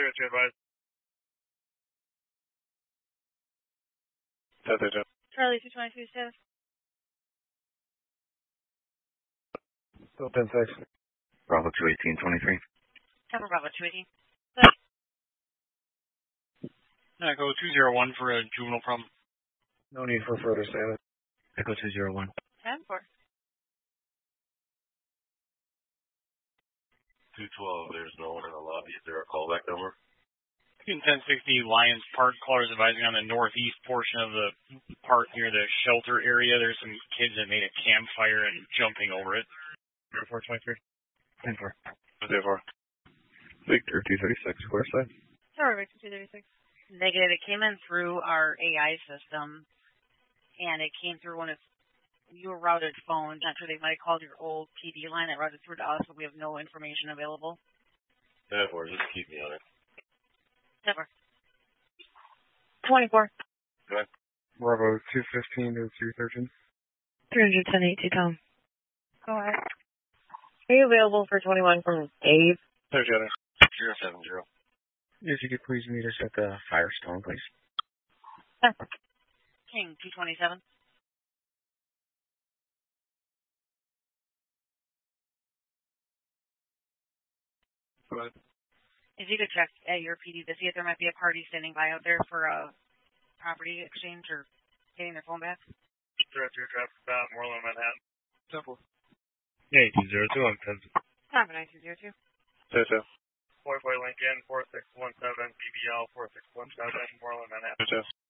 2 advised. Charlie 222 status. Still 10-6. Bravo 218-23. Cover Bravo 218. Echo 201 for a juvenile problem. No need for further status. Echo 201. 10-4. 212, there's no one in the lobby. Is there a callback number? 1060 Lions Park, callers advising on the northeast portion of the park near the shelter area. There's some kids that made a campfire and jumping over it. 423. 10-4. 10-4. Victor 236, square side. Sorry, Victor 236. Negative. It came in through our AI system, and it came through one of your routed phones. Not sure, they might have called your old PD line that routed through to us, but we have no information available. 10-4, just keep me on it. Never. 24. Go ahead. Bravo 215 to 313. 310-8, Tom. Go ahead. Are you available for 21 from Dave? 070. 070. If you could please meet us at the Firestone, please. King 227. Go ahead. If you could check at your PD to see if there might be a party standing by out there for a property exchange or getting their phone back. Direct your traffic stop, Moreland, Manhattan. Simple. 1802 on 10. Have a nice 202. 2-2. Boy Lincoln, 4617, BBL 4617, Moreland, Manhattan. 2-2.